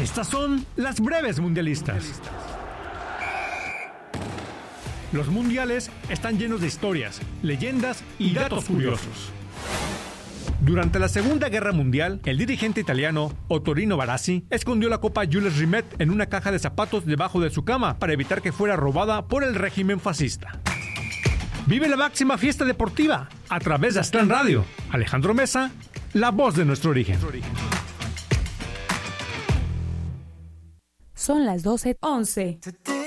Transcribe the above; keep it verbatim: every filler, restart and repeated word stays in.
Estas son las breves mundialistas. Los mundiales están llenos de historias, leyendas y datos curiosos. Durante la Segunda Guerra Mundial, el dirigente italiano Ottorino Barassi escondió la Copa Jules Rimet en una caja de zapatos debajo de su cama para evitar que fuera robada por el régimen fascista. Vive la máxima fiesta deportiva a través de Aztlán Radio. Alejandro Mesa, la voz de nuestro origen. Son las doce once.